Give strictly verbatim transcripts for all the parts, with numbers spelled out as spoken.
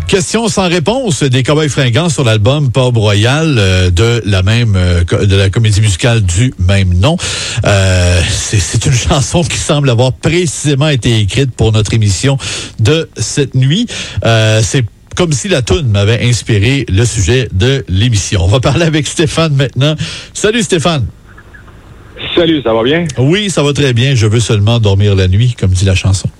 Question sans réponse des Cowboys Fringants sur l'album Pub Royal euh, de la même euh, de la comédie musicale du même nom. Euh, c'est, c'est une chanson qui semble avoir précisément été écrite pour notre émission de cette nuit. Euh, c'est comme si la toune m'avait inspiré le sujet de l'émission. On va parler avec Stéphane maintenant. Salut Stéphane. Salut, ça va bien? Oui, ça va très bien. Je veux seulement dormir la nuit, comme dit la chanson.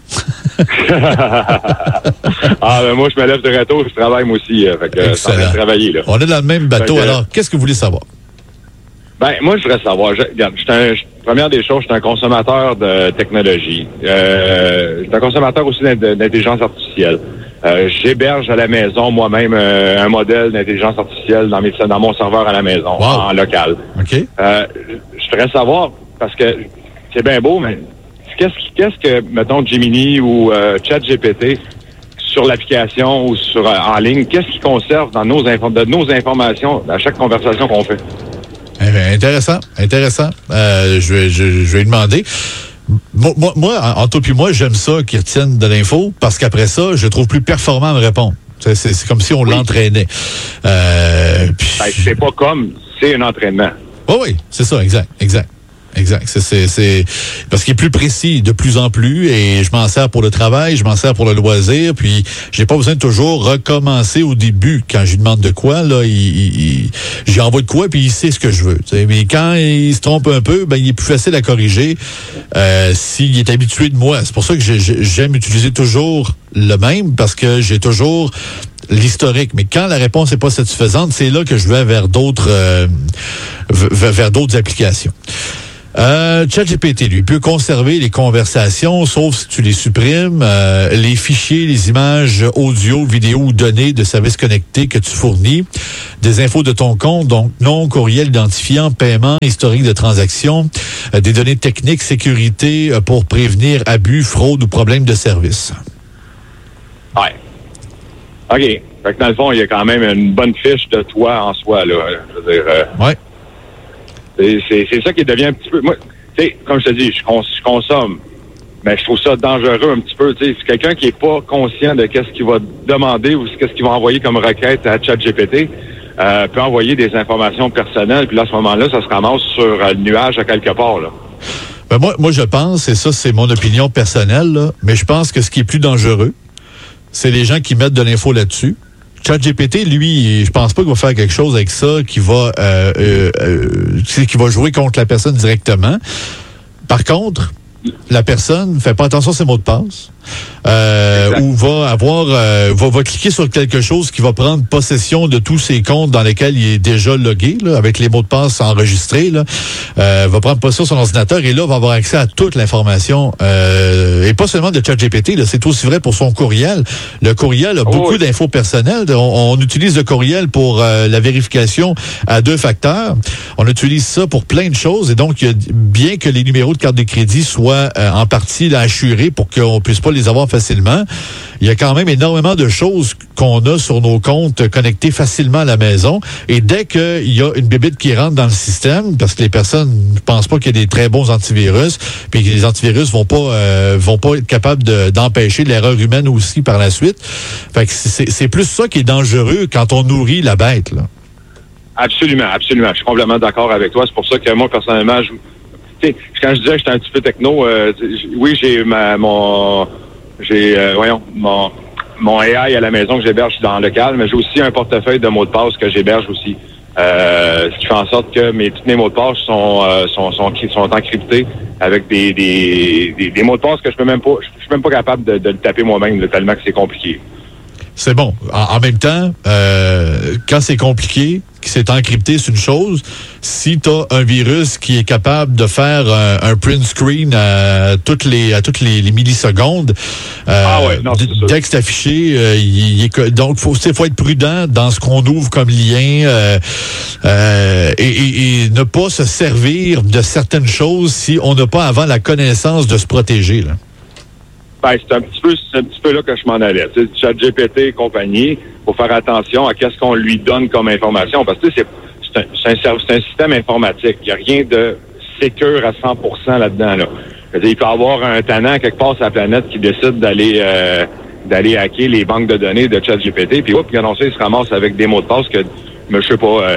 ah, ben moi, je me lève très tôt, je travaille moi aussi. Euh, fait que ça va travailler, là. On est dans le même bateau. Que, alors, qu'est-ce que vous voulez savoir? Ben, moi, je voudrais savoir. Je, regarde, je suis un, je, première des choses, je suis un consommateur de technologie. Euh, je suis un consommateur aussi d'intelligence artificielle. Euh, j'héberge à la maison moi-même euh, un modèle d'intelligence artificielle dans, mes, dans mon serveur à la maison, wow. en local. OK. Euh, je voudrais savoir, parce que c'est bien beau, mais qu'est-ce, qu'est-ce que, mettons, Gemini ou euh, ChatGPT sur l'application ou sur euh, en ligne, qu'est-ce qu'ils conservent dans nos, infor- de nos informations à chaque conversation qu'on fait? Eh bien, intéressant, intéressant. Euh, je, vais, je, je vais lui demander. Moi, moi, moi en tout puis moi, j'aime ça qu'ils retiennent de l'info parce qu'après ça, je trouve plus performant à me répondre. C'est, c'est, c'est comme si on oui. l'entraînait. Euh, puis... ben, c'est pas comme, c'est un entraînement. Oh oui, c'est ça, exact, exact. Exact. C'est, c'est, c'est parce qu'il est plus précis de plus en plus et je m'en sers pour le travail, je m'en sers pour le loisir, puis j'ai pas besoin de toujours recommencer au début quand je lui demande de quoi, là, il, il, j'y envoie de quoi puis il sait ce que je veux. T'sais. Mais quand il se trompe un peu, ben il est plus facile à corriger euh, s'il est habitué de moi. C'est pour ça que j'ai, j'aime utiliser toujours le même parce que j'ai toujours l'historique. Mais quand la réponse n'est pas satisfaisante, c'est là que je vais vers d'autres euh, vers, vers d'autres applications. Euh, ChatGPT, lui, peut conserver les conversations, sauf si tu les supprimes, euh, les fichiers, les images audio, vidéo ou données de services connectés que tu fournis, des infos de ton compte, donc nom, courriel identifiant, paiement, historique de transactions, euh, des données techniques, sécurité euh, pour prévenir abus, fraude ou problèmes de service. Ouais. OK. Fait que dans le fond, il y a quand même une bonne fiche de toi en soi, là. Je veux dire... Euh... Ouais. C'est, c'est, c'est ça qui devient un petit peu... Moi, tu sais, comme je te dis, je, cons, je consomme, mais je trouve ça dangereux un petit peu. Tu sais, c'est quelqu'un qui est pas conscient de qu'est-ce qu'il va demander ou qu'est-ce qu'il va envoyer comme requête à ChatGPT, euh, peut envoyer des informations personnelles, puis là, à ce moment-là, ça se ramasse sur euh, le nuage à quelque part, là. Ben moi, moi, je pense, et ça, c'est mon opinion personnelle, là, mais je pense que ce qui est plus dangereux, c'est les gens qui mettent de l'info là-dessus. ChatGPT, lui, je pense pas qu'il va faire quelque chose avec ça qui va euh, euh, euh, qui va jouer contre la personne directement. Par contre, la personne ne fait pas attention à ses mots de passe. Euh, ou va avoir euh, va, va cliquer sur quelque chose qui va prendre possession de tous ses comptes dans lesquels il est déjà logué, là, avec les mots de passe enregistrés, là, euh, va prendre possession de son ordinateur et là va avoir accès à toute l'information euh, et pas seulement de ChatGPT, là, c'est aussi vrai pour son courriel. Le courriel a oh, beaucoup oui. d'infos personnelles. On, on utilise le courriel pour euh, la vérification à deux facteurs. On utilise ça pour plein de choses et donc bien que les numéros de carte de crédit soient euh, en partie là, assurés pour qu'on puisse pas les avoir facilement, il y a quand même énormément de choses qu'on a sur nos comptes connectés facilement à la maison. Et dès qu'il y a une bébite qui rentre dans le système, parce que les personnes ne pensent pas qu'il y a des très bons antivirus, puis que les antivirus vont pas euh, vont pas être capables de, d'empêcher l'erreur humaine aussi par la suite. Fait que c'est, c'est plus ça qui est dangereux quand on nourrit la bête, là. Absolument, absolument. Je suis complètement d'accord avec toi. C'est pour ça que moi, personnellement, je, t'sais, quand je disais que j'étais un petit peu techno, euh, oui, j'ai ma, mon... J'ai, euh, voyons, mon, mon A I à la maison que j'héberge dans le local, mais j'ai aussi un portefeuille de mots de passe que j'héberge aussi. Euh, ce qui fait en sorte que mes, tous mes mots de passe sont, euh, sont, sont, sont encryptés avec des, des, des, des mots de passe que je peux même pas, je suis même pas capable de, de le taper moi-même, tellement que c'est compliqué. C'est bon. En, en même temps, euh, quand c'est compliqué, que c'est encrypté, c'est une chose. Si tu as un virus qui est capable de faire un, un print screen à toutes les à toutes les, les millisecondes, euh, ah ouais, non, d- dès que c'est affiché, euh, il, il est, donc faut faut être prudent dans ce qu'on ouvre comme lien euh, euh, et, et, et ne pas se servir de certaines choses si on n'a pas avant la connaissance de se protéger, là. Ben, c'est un petit peu, c'est un petit peu là que je m'en allais. Tu sais, ChatGPT et compagnie, faut faire attention à qu'est-ce qu'on lui donne comme information. Parce que c'est, c'est, un, c'est, un, c'est un système informatique. Il n'y a rien de sécure à cent pour cent là-dedans, là. C'est-à-dire, il peut y avoir un tannant quelque part sur la planète qui décide d'aller, euh, d'aller hacker les banques de données de ChatGPT, puis hop, puis annoncé, il se ramasse avec des mots de passe que, je sais pas, euh,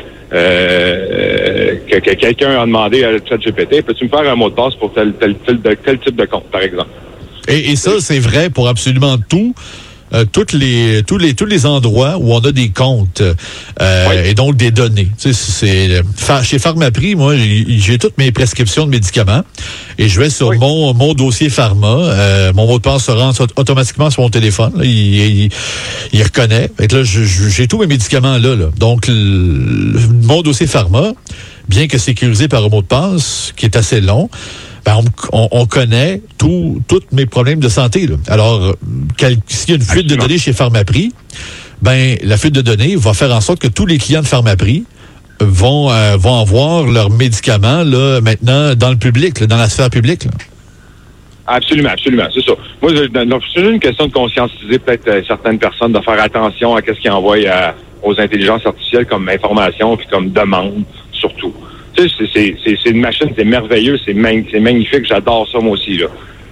euh, que, que quelqu'un a demandé à ChatGPT, peux-tu me faire un mot de passe pour tel, tel, tel, tel, tel type de compte, par exemple? Et, et ça, c'est vrai pour absolument tout. Euh, toutes les, tous les, tous les endroits où on a des comptes euh, oui. et donc des données. Tu sais, c'est, c'est, chez Pharmaprix, moi, j'ai, j'ai toutes mes prescriptions de médicaments et je vais sur oui. mon, mon dossier pharma. Euh, mon mot de passe se rend automatiquement sur mon téléphone. Là, il, il, il reconnaît. Fait que là, je, j'ai tous mes médicaments là. là. Donc, le, mon dossier pharma, bien que sécurisé par un mot de passe qui est assez long, ben on, on, on connaît tous mes problèmes de santé. Là. Alors, quel, s'il y a une fuite Absolument. de données chez Pharmaprix, ben la fuite de données va faire en sorte que tous les clients de Pharmaprix vont euh, vont avoir leurs médicaments là maintenant dans le public, là, dans la sphère publique. Là. Absolument, absolument, c'est ça. Moi, c'est une question de conscientiser peut-être euh, certaines personnes, de faire attention à ce qu'ils envoient à, aux intelligences artificielles comme information puis comme demande, surtout. Tu sais, c'est, c'est, c'est une machine, c'est merveilleux, c'est, mag- c'est magnifique, j'adore ça moi aussi, là.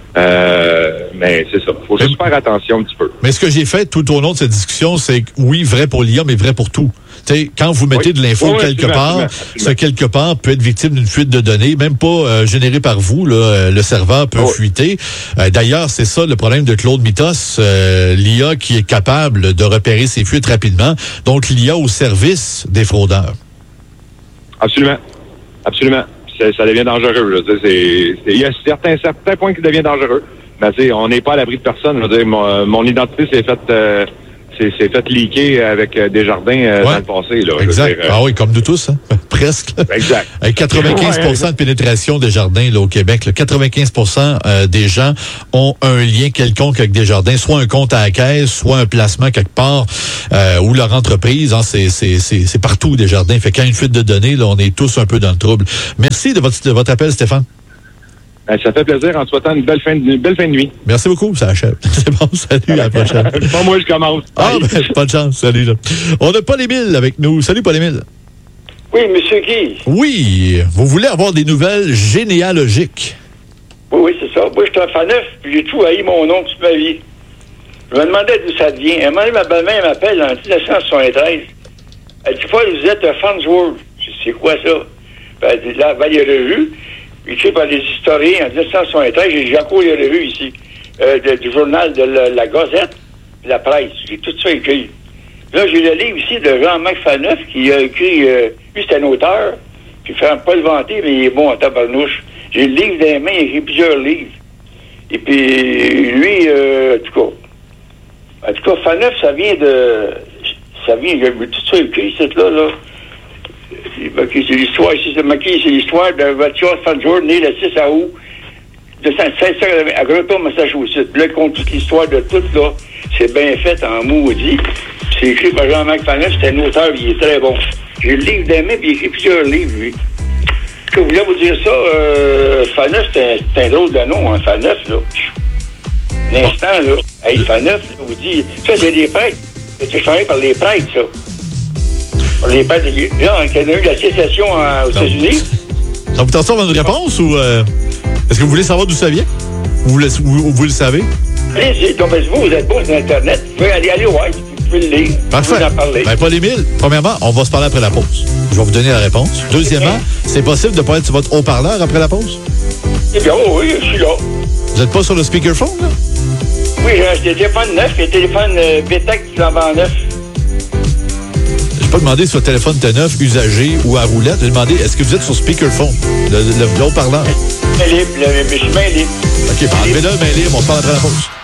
Euh, mais c'est ça, faut juste faire attention un petit peu. Mais ce que j'ai fait tout au long de cette discussion, c'est que oui, vrai pour l'I A, mais vrai pour tout. T'sais, quand vous mettez oui. de l'info oui, quelque absolument, part, absolument, absolument. ce quelque part peut être victime d'une fuite de données, même pas euh, générée par vous, là, le serveur peut oui. fuiter. Euh, d'ailleurs, c'est ça le problème de Claude Mythos, euh, l'I A qui est capable de repérer ces fuites rapidement, donc l'I A au service des fraudeurs. Absolument. Absolument. C'est, ça devient dangereux. Là. C'est, c'est, il y a certains, certains points qui deviennent dangereux. Mais on n'est pas à l'abri de personne. Je veux dire, mon, mon identité s'est faite euh, c'est, c'est fait leaker avec euh, Desjardins euh, ouais. dans le passé. Là, exact. Dire, euh... Ah oui, comme nous tous, hein? Presque. Exact. Avec quatre-vingt-quinze pour cent de pénétration Desjardins là, au Québec. Là, quatre-vingt-quinze pour cent euh, des gens ont un lien quelconque avec Desjardins, soit un compte à la caisse, soit un placement quelque part euh, ou leur entreprise. Hein, c'est, c'est, c'est, c'est partout Desjardins. Fait quand il y a une fuite de données, là, on est tous un peu dans le trouble. Merci de votre, de votre appel, Stéphane. Ça fait plaisir en te souhaitant une belle fin de, une belle fin de nuit. Merci beaucoup, ça achève. C'est bon, salut, à la prochaine. Pas moi, je commence. Ah, ben, pas de chance, salut. Là. On a Paul-Émile avec nous. Salut, Paul-Émile. Oui, monsieur Guy. Oui, vous voulez avoir des nouvelles généalogiques. Oui, oui, c'est ça. Moi, je suis un fan neuf, puis j'ai tout haï mon nom toute ma vie. Je me demandais d'où ça vient. À un moment donné, ma belle-mère m'appelle en dix-neuf cent soixante-treize. Elle dit, Paul, vous êtes un Farnsworth. Je dis, c'est quoi ça? Ben, elle dit, là, ben, il y a revues. Écrit par des historiens en dix-neuf cent soixante-treize, j'ai encore les revues ici, euh, de, du journal de la, la Gazette, de la presse. J'ai tout ça écrit. Là, j'ai le livre ici de Jean-Marc Faneuf qui a écrit, euh, lui c'est un auteur, puis il ne fait pas le vanter, mais il est bon en tabarnouche. J'ai le livre dans les mains, il a écrit plusieurs livres. Et puis, lui, euh, en tout cas, en tout cas, Faneuf, ça vient de, ça vient, j'ai tout ça écrit, cette là, là. C'est l'histoire ici, c'est marqué, c'est l'histoire d'un Mathias Farnsworth né le six août de mille cinq cent quatre-vingt à Groton, Massachusetts. Là, il compte toute l'histoire de tout, là. C'est bien fait en maudit. C'est écrit par Jean-Marc Faneuf, c'est un auteur, il est très bon. J'ai le livre des mains, puis il écrit plusieurs livres, lui. Je voulais vous dire ça, euh, Faneuf, c'est un, c'est un drôle de nom, hein, Faneuf, là. L'instant, là, hey, Faneuf, là, vous dit, ça, c'est des prêtres. C'est travaillé par les prêtres, ça. Les prêtres, là, il y a eu la sécession aux États-Unis. Ça vous tente ça une réponse ou euh, est-ce que vous voulez savoir d'où ça vient? Vous, le, vous, vous le savez? Allez, donc, vous, vous êtes bon sur Internet. Vous pouvez aller, aller, ouais, vous pouvez le lire. Parfait. Vous en parler. Ben, Paul-Émile, premièrement, on va se parler après la pause. Je vais vous donner la réponse. Deuxièmement, c'est possible de pas être sur votre haut-parleur après la pause? Eh bien, oui, je suis là. Vous n'êtes pas sur le speakerphone, là? Oui, j'ai acheté un téléphone neuf, un téléphone euh, Bétac qui s'en vend neuf. Pas demandé si votre téléphone était neuf, usagé ou à roulette. J'ai demandé, est-ce que vous êtes sur speakerphone, le, le, le haut-parleur? Main libre, le, je suis main libre. OK, enlevez-le, main libre, on se parle après la pause.